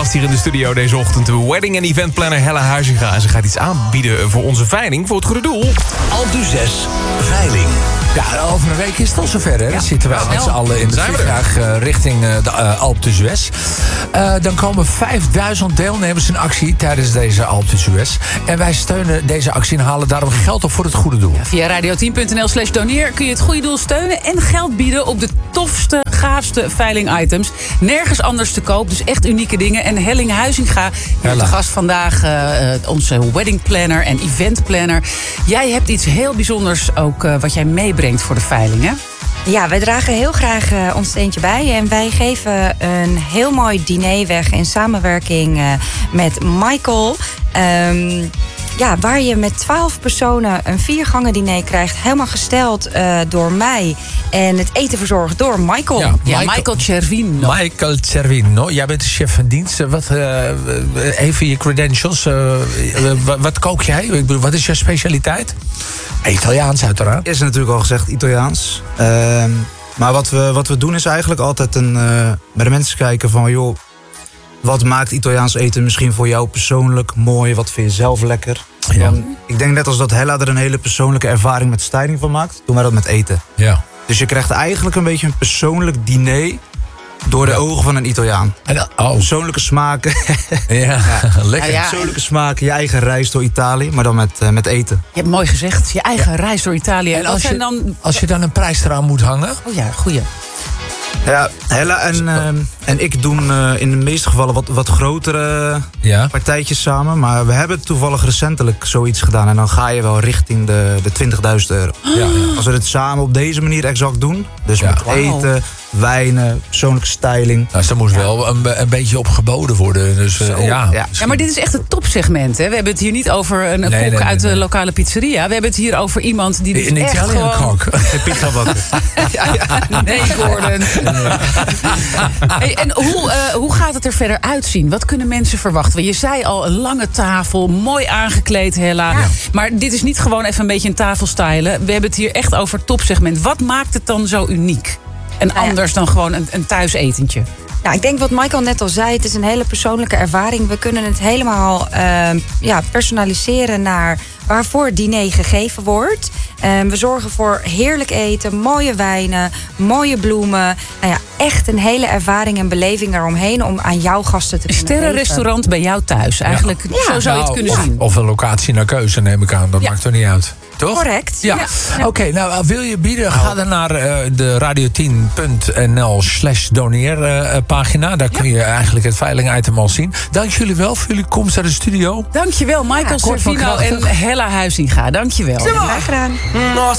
gast hier in de studio deze ochtend. De wedding- en eventplanner Hella Huizinga. En ze gaat iets aanbieden voor onze veiling, voor het goede doel. Alpe d'Huez veiling. Ja, over een week is het al zover. Hè? Dan zitten wij met z'n allen in de vliegtuig richting de Alpe d'Huez. Dan komen 5000 deelnemers in actie tijdens deze Alpe d'Huez. En wij steunen deze actie en halen daarom geld op voor het goede doel. Ja, via radio10.nl/doneer kun je het goede doel steunen en geld bieden op de tofste, gaafste veiling-items. Nergens anders te koop, dus echt unieke dingen. En Helling Huizinga, hier te gast vandaag, onze wedding planner en event planner. Jij hebt iets heel bijzonders ook wat jij meebrengt voor de veiling, hè? Ja, wij dragen heel graag ons steentje bij. En wij geven een heel mooi diner weg in samenwerking met Michael. Waar je met 12 personen een 4-gangen diner krijgt. Helemaal gesteld door mij. En het eten verzorgd door Michael. Ja, Michael Cervino. Michael Cervino, jij bent de chef van dienst. Even je credentials. Wat kook jij? Ik bedoel, wat is jouw specialiteit? Italiaans uiteraard. Is natuurlijk al gezegd Italiaans. Maar wat we doen is eigenlijk altijd bij de mensen kijken van... joh, wat maakt Italiaans eten misschien voor jou persoonlijk mooi? Wat vind je zelf lekker? Ja. Ik denk net als dat Hella er een hele persoonlijke ervaring met styling van maakt... doen wij dat met eten. Ja. Dus je krijgt eigenlijk een beetje een persoonlijk diner... door de ogen van een Italiaan. Persoonlijke smaken. Ja, lekker. Persoonlijke smaken, je eigen reis door Italië, maar dan met eten. Je hebt mooi gezegd, je eigen reis door Italië. En als je dan een prijs eraan moet hangen? Oh ja, goeie. Ja, Hella en ik doen in de meeste gevallen wat grotere partijtjes samen. Maar we hebben toevallig recentelijk zoiets gedaan. En dan ga je wel richting de €20.000. Ja. Als we het samen op deze manier exact doen. Dus met eten, wijnen, persoonlijke styling. Nou, daar moest wel een beetje op geboden worden. Dus, Ja, maar dit is echt het topsegment. Hè? We hebben het hier niet over een kok uit de lokale pizzeria. We hebben het hier over iemand die dus echt gewoon... kok. Een pizza bakken. Nee, Gordon. Hey, en hoe gaat het er verder uitzien? Wat kunnen mensen verwachten? Je zei al, een lange tafel, mooi aangekleed, Hella. Ja. Maar dit is niet gewoon even een beetje een tafel stylen. We hebben het hier echt over het topsegment. Wat maakt het dan zo uniek? En anders dan gewoon een thuisetentje? Nou, ik denk wat Michael net al zei, het is een hele persoonlijke ervaring. We kunnen het helemaal personaliseren naar waarvoor het diner gegeven wordt. We zorgen voor heerlijk eten, mooie wijnen, mooie bloemen. Nou ja, echt een hele ervaring en beleving eromheen om aan jouw gasten te kunnen geven. Sterrenrestaurant bij jou thuis. Eigenlijk, zo zou je het kunnen zien. Of een locatie naar keuze, neem ik aan. Dat maakt er niet uit. Toch? Correct. Ja. Oké, nou wil je bieden? Ga dan naar de radio10.nl/doneer pagina. Daar kun je eigenlijk het veiling-item al zien. Dank jullie wel voor jullie komst naar de studio. Dankjewel, Michael Cervino en Hella Huizinga. Dankjewel. Graag gedaan.